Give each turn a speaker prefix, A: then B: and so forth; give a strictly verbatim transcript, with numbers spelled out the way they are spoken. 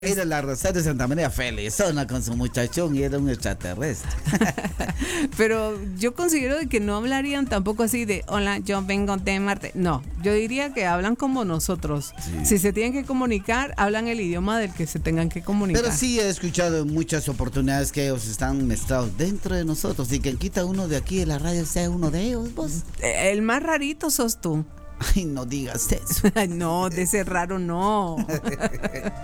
A: Era la Rosario de Santa María felizona con su muchachón y era un extraterrestre.
B: Pero yo considero de que no hablarían tampoco así de, hola, yo vengo de Marte. No, yo diría que hablan como nosotros.
A: Sí.
B: Si se tienen que comunicar, hablan el idioma del que se tengan que comunicar.
A: Pero sí he escuchado en muchas oportunidades que ellos están mezclados dentro de nosotros y que quita uno de aquí de la radio sea uno de ellos, vos.
B: El más rarito sos tú.
A: Ay, no digas eso.
B: No, de ese raro no.